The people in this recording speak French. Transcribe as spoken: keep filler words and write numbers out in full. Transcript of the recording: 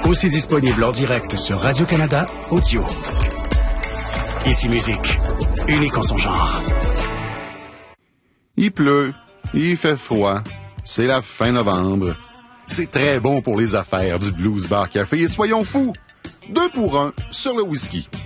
Aussi disponible en direct sur Radio-Canada Audio. Ici Musique, unique en son genre. Il pleut, il fait froid, c'est la fin novembre. C'est très bon pour les affaires du Blues Bar Café et soyons fous, deux pour un sur le whisky.